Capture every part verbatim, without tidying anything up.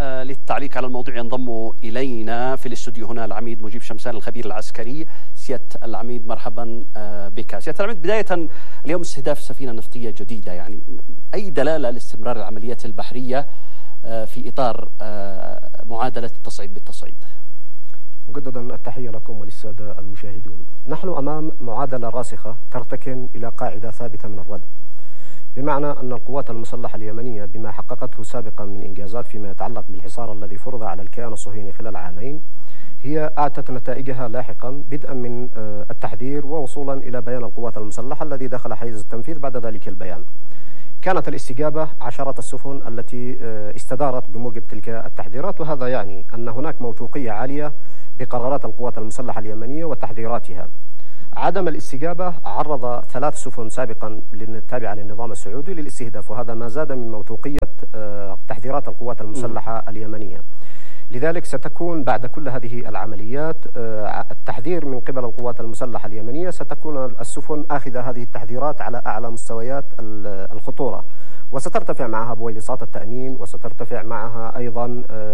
للتعليق على الموضوع ينضم إلينا في الاستوديو هنا العميد مجيب شمسان الخبير العسكري. سيادة العميد مرحبا بك. سيادة العميد، بداية اليوم استهداف سفينة نفطية جديدة، يعني أي دلالة لاستمرار العمليات البحرية في إطار معادلة التصعيد بالتصعيد؟ مجددا التحية لكم وللسادة المشاهدون. نحن أمام معادلة راسخة ترتكن إلى قاعدة ثابتة من الردع، بمعنى أن القوات المسلحة اليمنية بما حققته سابقا من إنجازات فيما يتعلق بالحصار الذي فرض على الكيان الصهيوني خلال عامين، هي آتت نتائجها لاحقا، بدءا من التحذير ووصولا إلى بيان القوات المسلحة الذي دخل حيز التنفيذ بعد ذلك البيان. كانت الاستجابة عشرات السفن التي استدارت بموجب تلك التحذيرات، وهذا يعني أن هناك موثوقية عالية بقرارات القوات المسلحة اليمنية وتحذيراتها. عدم الاستجابة عرض ثلاث سفن سابقا التابعة للنظام السعودي للاستهداف، وهذا ما زاد من موثوقية تحذيرات القوات المسلحة اليمنية. لذلك ستكون بعد كل هذه العمليات التحذير من قبل القوات المسلحة اليمنية، ستكون السفن آخذة هذه التحذيرات على أعلى مستويات الخطورة، وسترتفع معها بويلصات التأمين، وسترتفع معها أيضا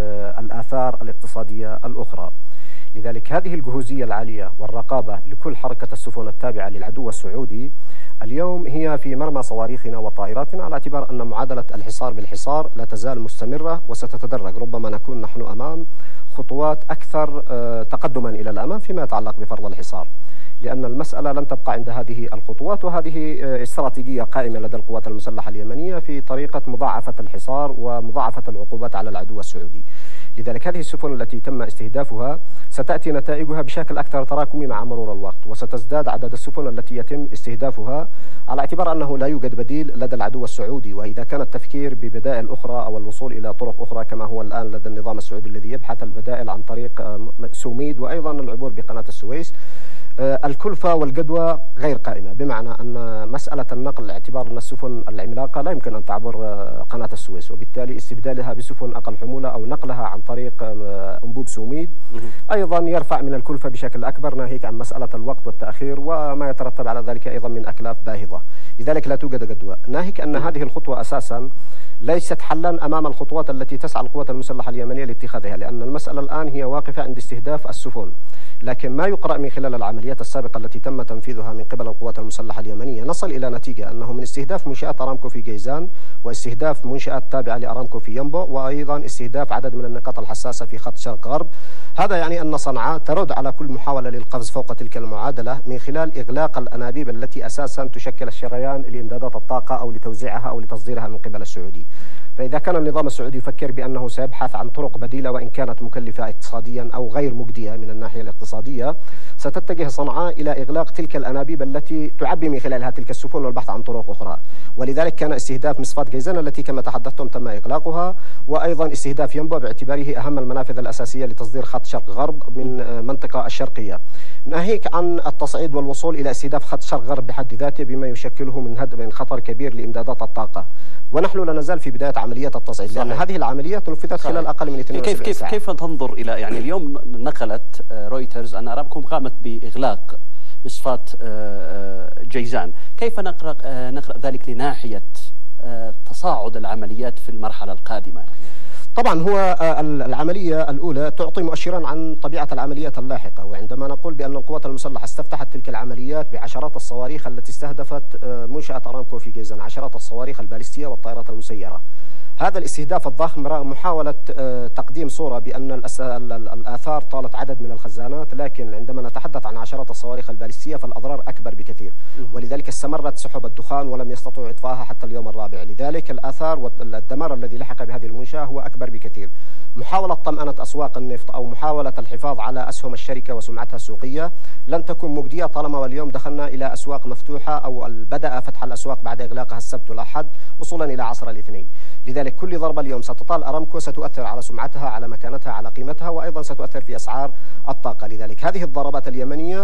الآثار الاقتصادية الأخرى. لذلك هذه الجهوزية العالية والرقابة لكل حركة السفن التابعة للعدو السعودي اليوم هي في مرمى صواريخنا وطائراتنا، على اعتبار أن معادلة الحصار بالحصار لا تزال مستمرة وستتدرج. ربما نكون نحن أمام خطوات أكثر تقدما إلى الأمام فيما يتعلق بفرض الحصار، لأن المسألة لن تبقى عند هذه الخطوات، وهذه استراتيجية قائمة لدى القوات المسلحة اليمنية في طريقة مضاعفة الحصار ومضاعفة العقوبات على العدو السعودي. لذلك هذه السفن التي تم استهدافها ستأتي نتائجها بشكل أكثر تراكمي مع مرور الوقت، وستزداد عدد السفن التي يتم استهدافها على اعتبار أنه لا يوجد بديل لدى العدو السعودي. وإذا كان التفكير ببدائل أخرى أو الوصول إلى طرق أخرى كما هو الآن لدى النظام السعودي الذي يبحث البدائل عن طريق سوميد وأيضا العبور بقناة السويس، الكلفة والجدوى غير قائمة، بمعنى أن مسألة النقل اعتبار أن السفن العملاقة لا يمكن أن تعبر قناة السويس، وبالتالي استبدالها بسفن أقل حمولة أو نقلها عن طريق أنبوب سوميد أيضا يرفع من الكلفة بشكل أكبر، ناهيك عن مسألة الوقت والتأخير وما يترتب على ذلك أيضا من أكلاف باهظة. لذلك لا توجد جدوى، ناهيك أن هذه الخطوة أساسا ليست حلا أمام الخطوات التي تسعى القوات المسلحة اليمنية لاتخاذها، لأن المسألة الآن هي واقفة عند استهداف السفن. لكن ما يقرأ من خلال العمليات السابقة التي تم تنفيذها من قبل القوات المسلحة اليمنية نصل إلى نتيجة أنه من استهداف منشآت أرامكو في جيزان، واستهداف منشآت تابعة لأرامكو في ينبع، وأيضا استهداف عدد من النقاط الحساسة في خط شرق غرب. هذا يعني أن صنعاء ترد على كل محاولة للقفز فوق تلك المعادلة من خلال إغلاق الأنابيب التي أساسا تشكل الشريان لإمدادات الطاقة أو لتوزيعها أو لتصديرها من قبل السعودي. فإذا كان النظام السعودي يفكر بأنه سيبحث عن طرق بديلة وإن كانت مكلفة اقتصاديا أو غير مجدية من الناحية الاقتصادية، ستتجه صنعاء إلى إغلاق تلك الأنابيب التي تعبي من خلالها تلك السفن والبحث عن طرق أخرى. ولذلك كان استهداف مصفاة جيزان التي كما تحدثتم تم إغلاقها، وأيضا استهداف ينبع باعتباره أهم المنافذ الأساسية لتصدير خط شرق غرب من منطقة الشرقية، ناهيك عن التصعيد والوصول إلى استهداف خط شرق غرب بحد ذاته بما يشكله من هدف من خطر كبير لإمدادات الطاقة. ونحن لا نزال في بداية عملية التصعيد، لأن هذه العمليات نفذت خلال أقل من اثنين وعشرين كيف ساعة. كيف تنظر إلى، يعني اليوم نقلت رويترز أن أرامكو قامت بإغلاق مصفاة جيزان، كيف نقرأ نقرأ ذلك لناحية تصاعد العمليات في المرحلة القادمة؟ يعني طبعا هو العملية الأولى تعطي مؤشرا عن طبيعة العمليات اللاحقة، وعندما نقول بأن القوات المسلحة استفتحت تلك العمليات بعشرات الصواريخ التي استهدفت منشأة أرامكو في جيزان، عشرات الصواريخ البالستية والطائرات المسيرة، هذا الاستهداف الضخم رغم محاولة تقديم صورة بأن الآثار طالت عدد من الخزانات، لكن عندما نتحدث عن عشرات الصواريخ البالستية فالأضرار أكبر بكثير، ولذلك استمرت سحب الدخان ولم يستطيعوا إطفاءها حتى اليوم الرابع. لذلك الآثار والدمار الذي لحق بهذه المنشأة هو أكبر بكثير. محاولة طمأنة أسواق النفط أو محاولة الحفاظ على أسهم الشركة وسمعتها السوقية لن تكون مجدية طالما واليوم دخلنا إلى أسواق مفتوحة أو بدأ فتح الأسواق بعد إغلاقها السبت والأحد وصولا إلى عصر الاثنين. لذلك كل ضربة اليوم ستطال أرامكو ستؤثر على سمعتها، على مكانتها، على قيمتها، وأيضا ستؤثر في أسعار الطاقة. لذلك هذه الضربات اليمنية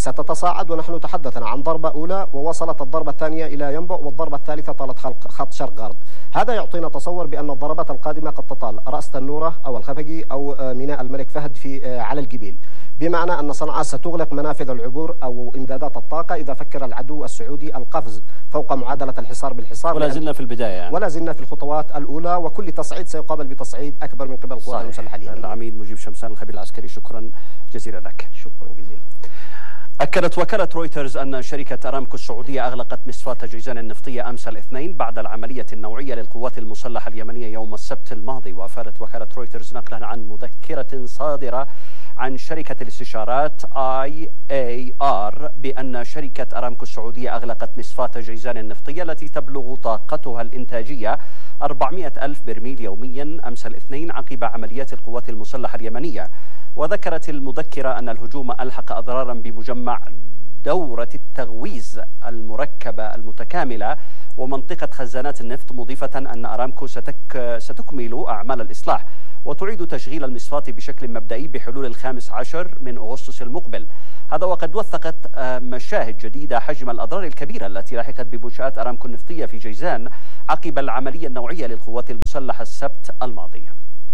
ستتصاعد، ونحن تحدثنا عن ضربة أولى ووصلت الضربة الثانية إلى ينبع، والضربة الثالثة طالت خط شرق غرب. هذا يعطينا تصور بأن الضربات القادمة قد تطال رأس تنورة أو الخفقي أو ميناء الملك فهد في على الجبيل، بمعنى أن صنعاء ستغلق منافذ العبور أو إمدادات الطاقة إذا فكر العدو السعودي القفز فوق معادلة الحصار بالحصار. ولا زلنا في البداية يعني. ولا زلنا في الخطوات الأولى، وكل تصعيد سيقابل بتصعيد أكبر من قبل القوات المسلحة اليمنية. العميد مجيب شمسان الخبير العسكري، شكرا جزيلا لك. شكرا جزيلا. أكدت وكالة رويترز أن شركة أرامكو السعودية أغلقت مصفاة جيزان النفطية أمس الاثنين بعد العملية النوعية للقوات المسلحة اليمنية يوم السبت الماضي. وأفادت وكالة رويترز نقلا عن مذكرة صادرة عن شركة الاستشارات آي إيه آر بأن شركة أرامكو السعودية أغلقت مصفاة جيزان النفطية التي تبلغ طاقتها الإنتاجية أربعمائة ألف برميل يوميا أمس الاثنين عقب عمليات القوات المسلحة اليمنية. وذكرت المذكرة أن الهجوم ألحق أضرارا بمجمع دورة التغويز المركبة المتكاملة ومنطقة خزانات النفط، مضيفة أن أرامكو ستك ستكمل أعمال الإصلاح وتعيد تشغيل المصفاة بشكل مبدئي بحلول الخامس عشر من أغسطس المقبل. هذا وقد وثقت مشاهد جديدة حجم الأضرار الكبيرة التي لحقت بمنشآت أرامكو النفطية في جيزان عقب العملية النوعية للقوات المسلحة السبت الماضي.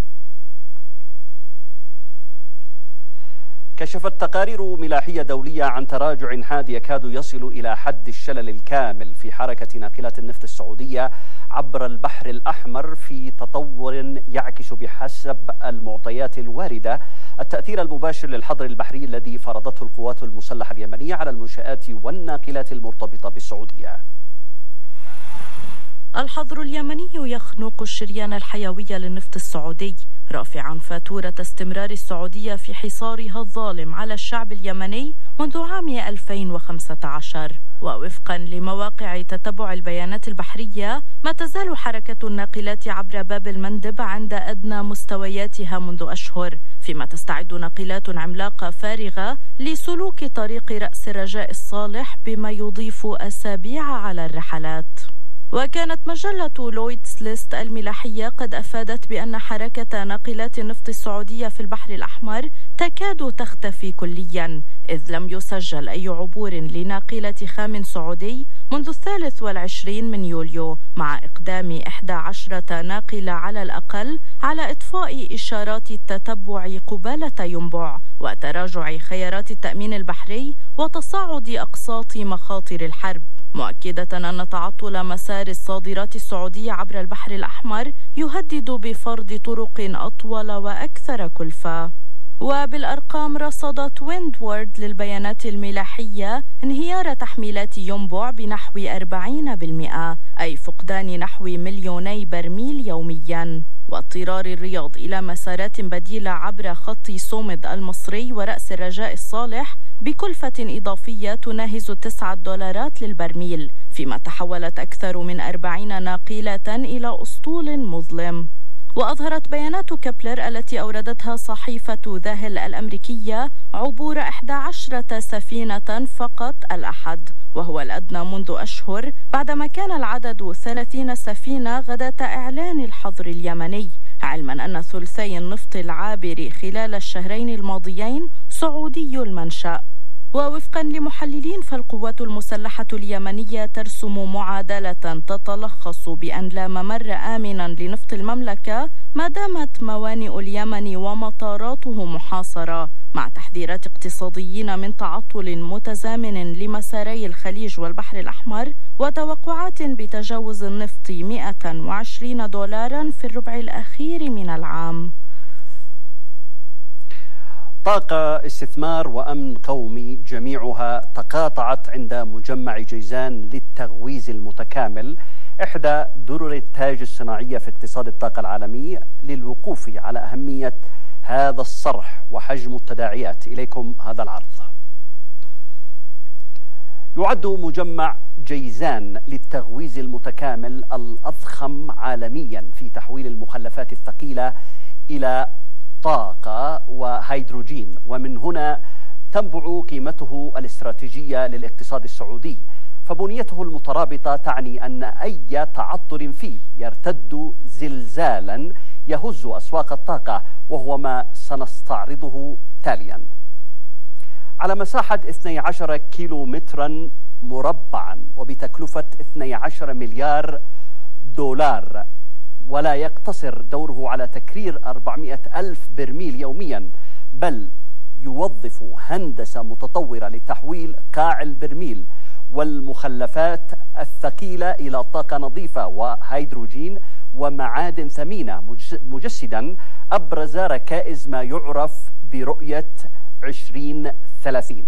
كشفت تقارير ملاحية دولية عن تراجع حاد يكاد يصل إلى حد الشلل الكامل في حركة ناقلات النفط السعودية عبر البحر الأحمر في تطور يعكس بحسب المعطيات الواردة التأثير المباشر للحظر البحري الذي فرضته القوات المسلحة اليمنية على المنشآت والناقلات المرتبطة بالسعودية. الحظر اليمني يخنق الشريان الحيوي للنفط السعودي، رافعا فاتورة استمرار السعودية في حصارها الظالم على الشعب اليمني منذ عام ألفين وخمسة عشر. ووفقا لمواقع تتبع البيانات البحرية، ما تزال حركة الناقلات عبر باب المندب عند أدنى مستوياتها منذ أشهر، فيما تستعد ناقلات عملاقة فارغة لسلوك طريق رأس الرجاء الصالح بما يضيف أسابيع على الرحلات. وكانت مجلة لويدز ليست الملاحية قد أفادت بأن حركة ناقلات النفط السعودية في البحر الأحمر تكاد تختفي كليا، إذ لم يسجل أي عبور لناقلة خام سعودي منذ الثالث والعشرين من يوليو، مع إقدام إحدى عشرة ناقلة على الأقل على إطفاء إشارات التتبع قبالة ينبع وتراجع خيارات التأمين البحري وتصاعد أقساط مخاطر الحرب، مؤكدة أن تعطل مسار الصادرات السعودية عبر البحر الأحمر يهدد بفرض طرق أطول وأكثر كلفة. وبالأرقام، رصدت ويندوارد للبيانات الملاحية انهيار تحميلات ينبع بنحو أربعين بالمئة، أي فقدان نحو مليوني برميل يوميا، واضطرار الرياض إلى مسارات بديلة عبر خط صومد المصري ورأس الرجاء الصالح بكلفة إضافية تناهز تسعة دولارات للبرميل، فيما تحولت أكثر من أربعين ناقلة إلى أسطول مظلم. وأظهرت بيانات كبلر التي أوردتها صحيفة ذاهل الأمريكية عبور إحدى عشرة سفينة فقط الأحد، وهو الأدنى منذ أشهر، بعدما كان العدد ثلاثين سفينة غداة إعلان الحظر اليمني، علما أن ثلثي النفط العابر خلال الشهرين الماضيين سعودي المنشأ. ووفقا لمحللين، فالقوات المسلحة اليمنية ترسم معادلة تتلخص بأن لا ممر آمنا لنفط المملكة ما دامت موانئ اليمن ومطاراته محاصرة، مع تحذيرات اقتصاديين من تعطل متزامن لمساري الخليج والبحر الأحمر، وتوقعات بتجاوز النفط مئة وعشرين دولارا في الربع الأخير من العام. طاقة، استثمار وأمن قومي جميعها تقاطعت عند مجمع جيزان للتغويز المتكامل، إحدى درر التاج الصناعية في اقتصاد الطاقة العالمي، للوقوف على أهمية هذا الصرح وحجم التداعيات. إليكم هذا العرض. يعد مجمع جيزان للتغويز المتكامل الأضخم عالميا في تحويل المخلفات الثقيلة إلى طاقة وهيدروجين، ومن هنا تنبع قيمته الاستراتيجية للاقتصاد السعودي، فبنيته المترابطة تعني أن أي تعطل فيه يرتد زلزالا يهز أسواق الطاقة، وهو ما سنستعرضه تاليا. على مساحة اثني عشر كيلو مترا مربعا وبتكلفة اثني عشر مليار دولار، ولا يقتصر دوره على تكرير أربعمائة ألف برميل يوميا، بل يوظف هندسة متطورة لتحويل قاع البرميل والمخلفات الثقيلة إلى طاقة نظيفة وهيدروجين ومعادن ثمينة، مجسدا أبرز ركائز ما يعرف برؤية عشرين ثلاثين.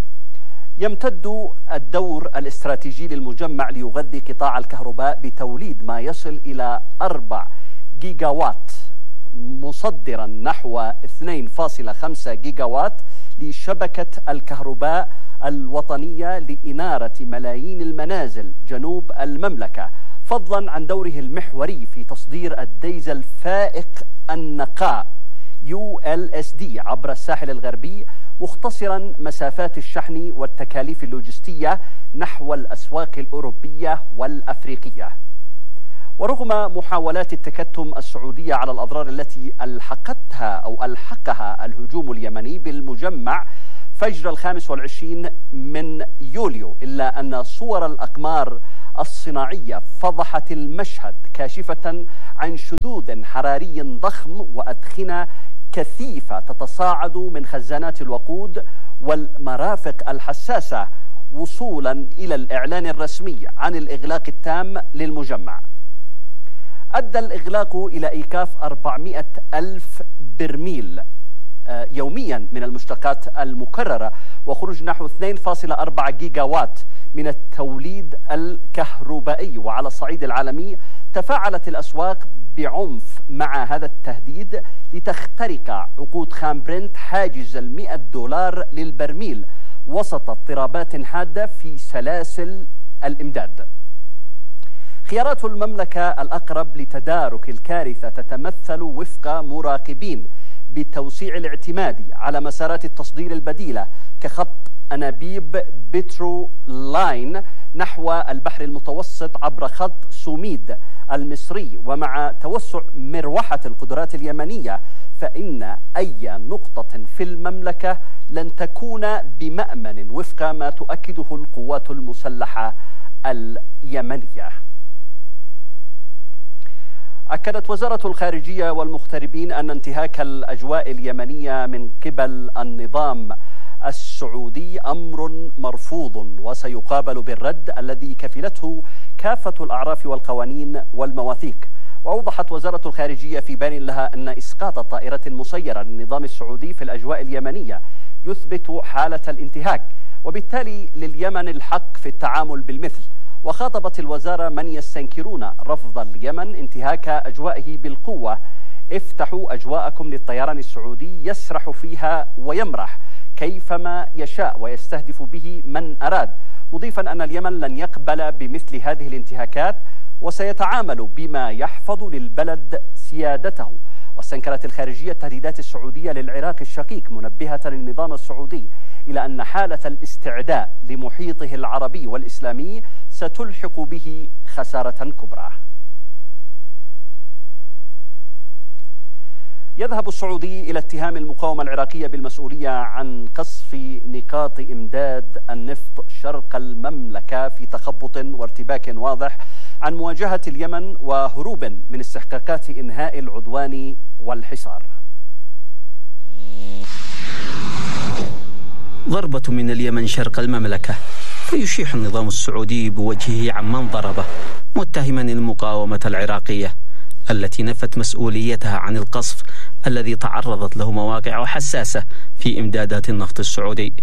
يمتد الدور الاستراتيجي للمجمع ليغذي قطاع الكهرباء بتوليد ما يصل إلى أربعة جيجاوات، مصدرا نحو اثنين فاصلة خمسة جيجاوات لشبكة الكهرباء الوطنية لإنارة ملايين المنازل جنوب المملكة، فضلا عن دوره المحوري في تصدير الديزل فائق النقاء يو إل إس دي عبر الساحل الغربي، مختصرا مسافات الشحن والتكاليف اللوجستية نحو الأسواق الأوروبية والأفريقية. ورغم محاولات التكتم السعودية على الأضرار التي ألحقتها أو ألحقها الهجوم اليمني بالمجمع فجر الخامس والعشرين من يوليو، إلا أن صور الأقمار الصناعية فضحت المشهد، كاشفة عن شذوذ حراري ضخم وأدخنة كثيفة تتصاعد من خزانات الوقود والمرافق الحساسة، وصولا إلى الإعلان الرسمي عن الإغلاق التام للمجمع. أدى الإغلاق إلى إيقاف أربعمائة ألف برميل يوميا من المشتقات المكررة وخروج نحو اثنين فاصلة أربعة جيجاوات من التوليد الكهربائي. وعلى الصعيد العالمي تفاعلت الأسواق بعنف مع هذا التهديد لتخترق عقود خام برنت حاجز المئة دولار للبرميل وسط اضطرابات حادة في سلاسل الإمداد. خيارات المملكة الأقرب لتدارك الكارثة تتمثل وفق مراقبين بتوسيع الاعتماد على مسارات التصدير البديلة كخط أنابيب بترو لاين نحو البحر المتوسط عبر خط سوميد المصري، ومع توسع مروحة القدرات اليمنية فإن أي نقطة في المملكة لن تكون بمأمن وفق ما تؤكده القوات المسلحة اليمنية. أكدت وزارة الخارجية والمغتربين أن انتهاك الأجواء اليمنية من قبل النظام السعودي أمر مرفوض وسيقابل بالرد الذي كفلته كافة الأعراف والقوانين والمواثيق. وأوضحت وزارة الخارجية في بيان لها أن إسقاط طائرة مسيرة للنظام السعودي في الأجواء اليمنية يثبت حالة الانتهاك، وبالتالي لليمن الحق في التعامل بالمثل. وخاطبت الوزارة من يستنكرون رفض اليمن انتهاك أجوائه بالقوة: افتحوا أجواءكم للطيران السعودي يسرح فيها ويمرح كيفما يشاء ويستهدف به من أراد، مضيفا أن اليمن لن يقبل بمثل هذه الانتهاكات وسيتعامل بما يحفظ للبلد سيادته. واستنكرت الخارجية التهديدات السعودية للعراق الشقيق، منبهة النظام السعودي إلى أن حالة الاستعداء لمحيطه العربي والإسلامي ستلحق به خسارة كبرى. يذهب السعودي إلى اتهام المقاومة العراقية بالمسؤولية عن قصف نقاط إمداد النفط شرق المملكة في تخبط وارتباك واضح عن مواجهة اليمن وهروب من استحقاقات إنهاء العدوان والحصار. ضربة من اليمن شرق المملكة، فيشيح النظام السعودي بوجهه عمن ضربه، متهما المقاومة العراقية التي نفت مسؤوليتها عن القصف الذي تعرضت له مواقع حساسة في إمدادات النفط السعودي.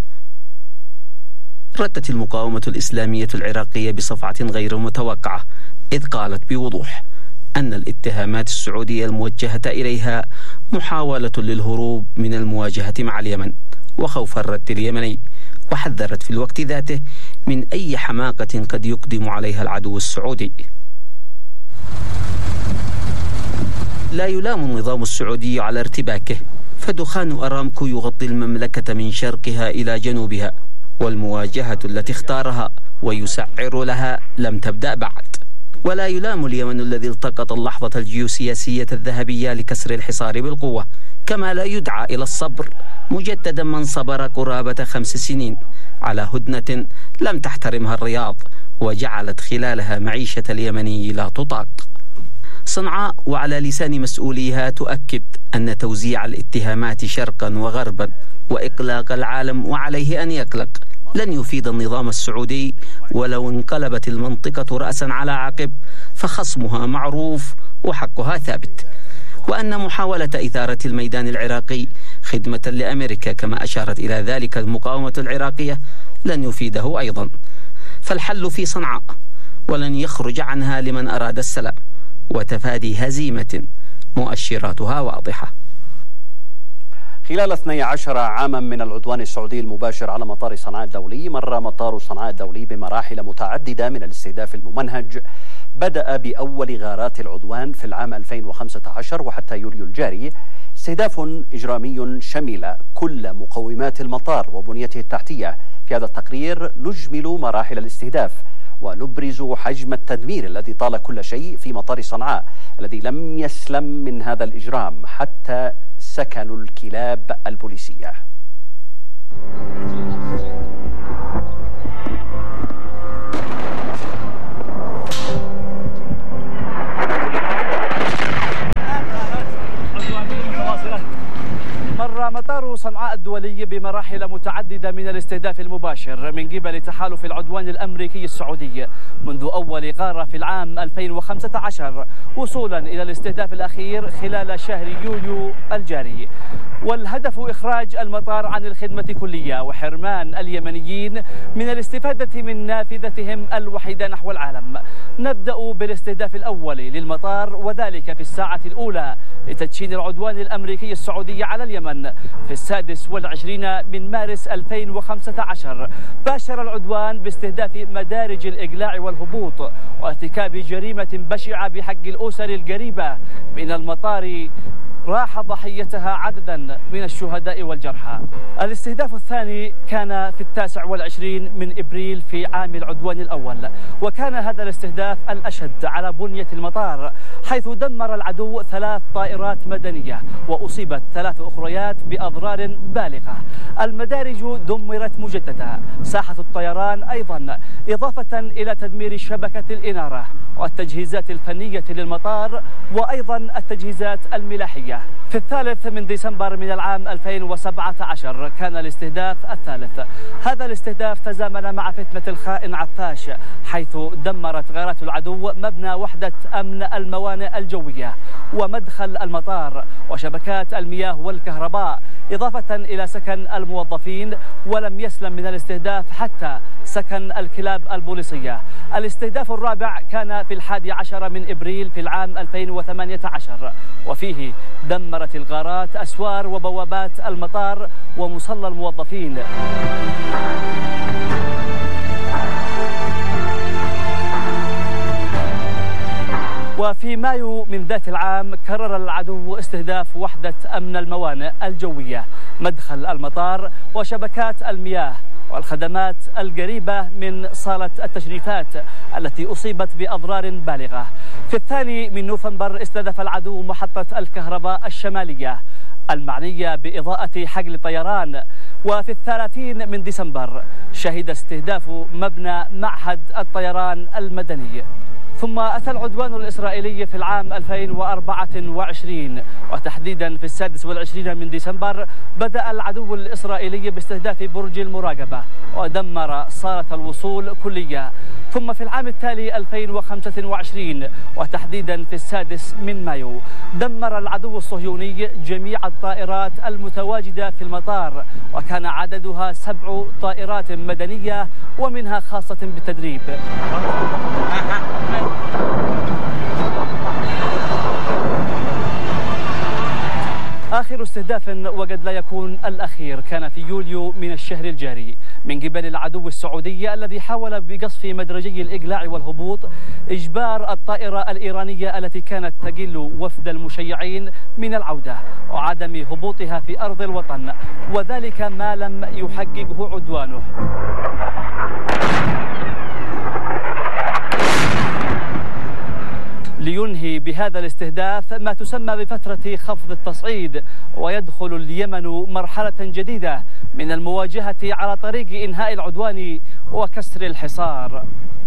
ردت المقاومة الإسلامية العراقية بصفعة غير متوقعة، إذ قالت بوضوح أن الاتهامات السعودية الموجهة إليها محاولة للهروب من المواجهة مع اليمن وخوف الرد اليمني، وحذرت في الوقت ذاته من أي حماقة قد يقدم عليها العدو السعودي. لا يلام النظام السعودي على ارتباكه، فدخان أرامكو يغطي المملكة من شرقها إلى جنوبها، والمواجهة التي اختارها ويسعر لها لم تبدأ بعد. ولا يلام اليمن الذي التقط اللحظة الجيوسياسية الذهبية لكسر الحصار بالقوة، كما لا يدعى إلى الصبر مجددا من صبر قرابة خمس سنين على هدنة لم تحترمها الرياض وجعلت خلالها معيشة اليمني لا تطاق. صنعاء وعلى لسان مسؤوليها تؤكد أن توزيع الاتهامات شرقا وغربا وإقلاق العالم وعليه أن يقلق لن يفيد النظام السعودي، ولو انقلبت المنطقة رأسا على عقب فخصمها معروف وحقها ثابت، وأن محاولة إثارة الميدان العراقي خدمة لأمريكا كما أشارت إلى ذلك المقاومة العراقية لن يفيده أيضا، فالحل في صنعاء ولن يخرج عنها لمن أراد السلام وتفادي هزيمة مؤشراتها واضحة. خلال اثني عشر عاما من العدوان السعودي المباشر على مطار صنعاء الدولي، مر مطار صنعاء الدولي بمراحل متعددة من الاستهداف الممنهج، بدأ بأول غارات العدوان في العام ألفين وخمسة عشر وحتى يوليو الجاري، استهداف إجرامي شمل كل مقومات المطار وبنيته التحتية. في هذا التقرير نجمل مراحل الاستهداف ونبرز حجم التدمير الذي طال كل شيء في مطار صنعاء الذي لم يسلم من هذا الإجرام حتى سكن الكلاب البوليسية. مر مطار صنعاء الدولي بمراحل متعددة من الاستهداف المباشر من قبل تحالف العدوان الأمريكي السعودي منذ أول غارة في العام ألفين وخمسة عشر وصولا إلى الاستهداف الأخير خلال شهر يوليو الجاري، والهدف إخراج المطار عن الخدمة كلية وحرمان اليمنيين من الاستفادة من نافذتهم الوحيدة نحو العالم. نبدأ بالاستهداف الأول للمطار وذلك في الساعة الأولى لتدشين العدوان الأمريكي السعودي على اليمن في السادس والعشرين من مارس ألفين وخمسة عشر. باشر العدوان باستهداف مدارج الإقلاع والهبوط وارتكاب جريمة بشعة بحق الأسر القريبة من المطار راح ضحيتها عددا من الشهداء والجرحى. الاستهداف الثاني كان في التاسع والعشرين من إبريل في عام العدوان الأول، وكان هذا الاستهداف الأشد على بنية المطار، حيث دمر العدو ثلاث طائرات مدنية وأصيبت ثلاث أخريات بأضرار بالغة. المدارج دمرت مجددا، ساحة الطيران أيضا، إضافة إلى تدمير شبكة الإنارة والتجهيزات الفنية للمطار وأيضا التجهيزات الملاحية. في الثالث من ديسمبر من العام ألفين وسبعة عشر كان الاستهداف الثالث. هذا الاستهداف تزامن مع فتنة الخائن عفاش، حيث دمرت غارات العدو مبنى وحدة أمن الموانئ الجوية ومدخل المطار وشبكات المياه والكهرباء، إضافة إلى سكن الموظفين، ولم يسلم من الاستهداف حتى سكن الكلاب البوليسية. الاستهداف الرابع كان في الحادي عشر من إبريل في العام ألفين وثمانية عشر، وفيه دمرت الغارات أسوار وبوابات المطار ومصلى الموظفين. وفي مايو من ذات العام كرر العدو استهداف وحدة أمن الموانئ الجوية، مدخل المطار وشبكات المياه والخدمات القريبة من صالة التشريفات التي أصيبت بأضرار بالغة. في الثاني من نوفمبر استهدف العدو محطة الكهرباء الشمالية المعنية بإضاءة حقل طيران. وفي الثلاثين من ديسمبر شهد استهداف مبنى معهد الطيران المدني. ثم أتى العدوان الإسرائيلي في العام ألفين وأربعة وعشرين، وتحديدا في السادس والعشرين من ديسمبر بدأ العدو الإسرائيلي باستهداف برج المراقبة ودمر صالة الوصول كليا. ثم في العام التالي ألفين وخمسة وعشرين وتحديدا في السادس من مايو دمر العدو الصهيوني جميع الطائرات المتواجدة في المطار، وكان عددها سبع طائرات مدنية ومنها خاصة بالتدريب. آخر استهداف وقد لا يكون الأخير كان في يوليو من الشهر الجاري من قبل العدو السعودي الذي حاول بقصف مدرجي الإقلاع والهبوط إجبار الطائرة الإيرانية التي كانت تقل وفد المشيعين من العودة وعدم هبوطها في أرض الوطن، وذلك ما لم يحققه عدوانه. لينهي بهذا الاستهداف ما تسمى بفترة خفض التصعيد، ويدخل اليمن مرحلة جديدة من المواجهة على طريق إنهاء العدوان وكسر الحصار.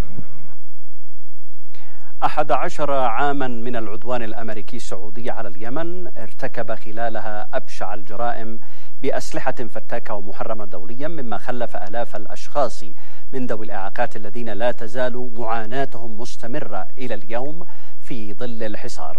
أحد عشر عاما من العدوان الأمريكي السعودي على اليمن ارتكب خلالها أبشع الجرائم بأسلحة فتاكة ومحرمة دوليا، مما خلف آلاف الأشخاص من ذوي الإعاقات الذين لا تزال معاناتهم مستمرة إلى اليوم في ظل الحصار.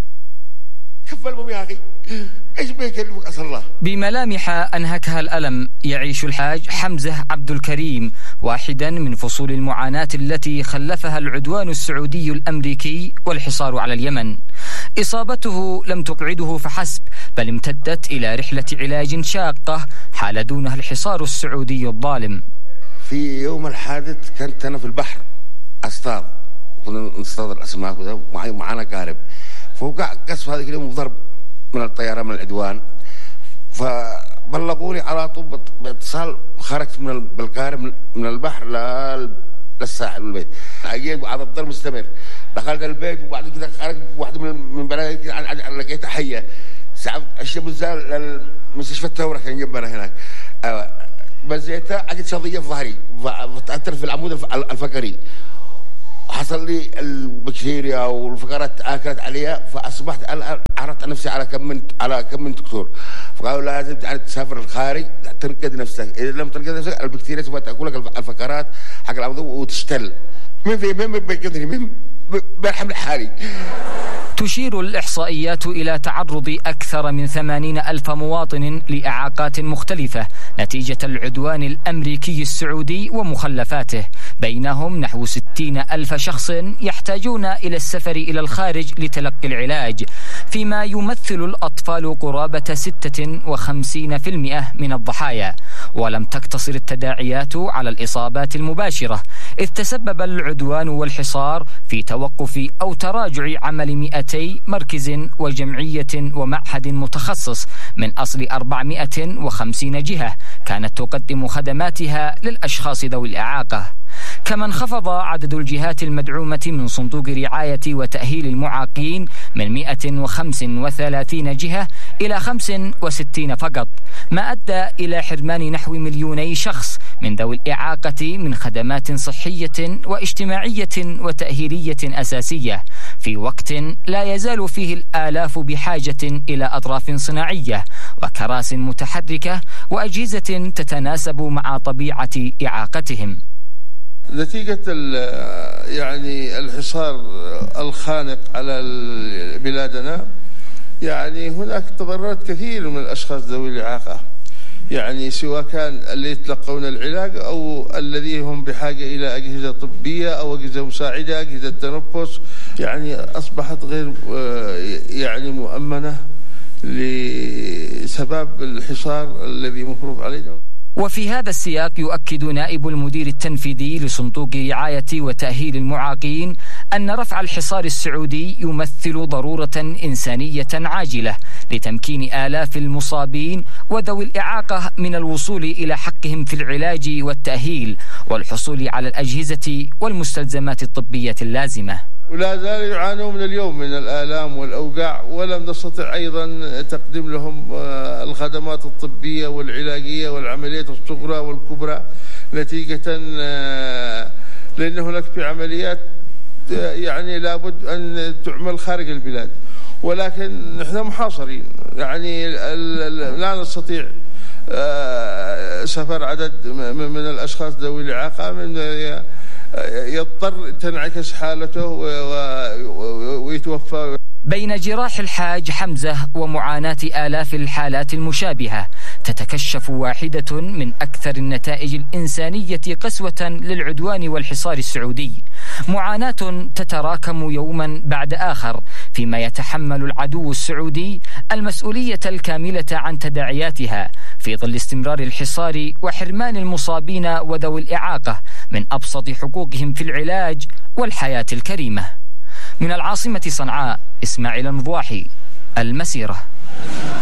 شوف البوم يا أخي، إيش بيكلمك أصل الله؟ بملامح أنهكها الألم يعيش الحاج حمزة عبد الكريم، واحدا من فصول المعاناة التي خلفها العدوان السعودي الأمريكي والحصار على اليمن. إصابته لم تقعده فحسب، بل امتدت إلى رحلة علاج شاقة حال دونها الحصار السعودي الظالم. في يوم الحادث كنت أنا في البحر أصطاد، كنا نصطاد الأسماك وده، معانا قارب، فوقع قصف هذا اليوم ضرب من الطيارة من العدوان، فبلغوني على طول باتصال، خرجت من بالقارب من البحر للساحل والبيت. أجيت بعد الضرب مستمر، دخلت البيت وبعد كده خرجت واحدة من بناتي لقيتها حية، سحبت الشاب زال لمستشفى الثورة كان جنبنا هناك، بزيتها أجت شظية في ظهري، فتأثرت في العمود الفقري، حصل لي البكتيريا والفقرات اكلت عليها، فاصبحت عرضت نفسي على كم من على كم من دكتور، فقالوا لازم تسافر الخارج تنقذ نفسك، اذا لم تنقذ نفسك البكتيريا سوف تاكلك الفقرات حق العضو وتشتل. من في من بينقذني من بالحمل حالي. تشير الإحصائيات إلى تعرض أكثر من ثمانين ألف مواطن لإعاقات مختلفة نتيجة العدوان الأمريكي السعودي ومخلفاته، بينهم نحو ستين ألف شخص يحتاجون إلى السفر إلى الخارج لتلقي العلاج، فيما يمثل الأطفال قرابة ستة وخمسين بالمئة من الضحايا. ولم تقتصر التداعيات على الإصابات المباشرة، إذ تسبب العدوان والحصار في توقف أو تراجع عمل مئتي مركز وجمعية ومعهد متخصص من أصل أربعمئة وخمسين جهة كانت تقدم خدماتها للأشخاص ذوي الإعاقة. كما انخفض عدد الجهات المدعومة من صندوق رعاية وتأهيل المعاقين من مئة وخمسة وثلاثين جهة إلى خمسة وستين فقط، ما أدى إلى حرمان نحو مليوني شخص من ذوي الإعاقة من خدمات صحية واجتماعية وتأهيلية أساسية، في وقت لا يزال فيه الآلاف بحاجة إلى أطراف صناعية وكراس متحركة وأجهزة تتناسب مع طبيعة إعاقتهم. نتيجة يعني الحصار الخانق على بلادنا، يعني هناك تضررات كثير من الأشخاص ذوي الإعاقة، يعني سواء كان اللي يتلقون العلاج أو الذين هم بحاجة إلى أجهزة طبية أو أجهزة مساعدة، أجهزة تنفس، يعني أصبحت غير يعني مؤمنة لسبب الحصار الذي مفروض علينا. وفي هذا السياق يؤكد نائب المدير التنفيذي لصندوق رعاية وتأهيل المعاقين أن رفع الحصار السعودي يمثل ضرورة إنسانية عاجلة لتمكين آلاف المصابين وذوي الإعاقة من الوصول إلى حقهم في العلاج والتأهيل والحصول على الأجهزة والمستلزمات الطبية اللازمة. ولا زالوا يعانون من اليوم من الآلام والأوجاع، ولم نستطع أيضا تقديم لهم الخدمات الطبية والعلاجية والعمليات الصغرى والكبرى، نتيجة لأن هناك في عمليات يعني لابد أن تعمل خارج البلاد، ولكن نحن محاصرين، يعني لا نستطيع سفر عدد من الأشخاص ذوي الإعاقة، من يضطر تنعكس حالته ويتوفى. بين جراح الحاج حمزة ومعاناة آلاف الحالات المشابهة تتكشف واحدة من أكثر النتائج الإنسانية قسوة للعدوان والحصار السعودي، معاناة تتراكم يوما بعد آخر، فيما يتحمل العدو السعودي المسؤولية الكاملة عن تداعياتها في ظل استمرار الحصار وحرمان المصابين وذوي الإعاقة من أبسط حقوقهم في العلاج والحياة الكريمة. من العاصمة صنعاء، إسماعيل المضواحي، المسيرة.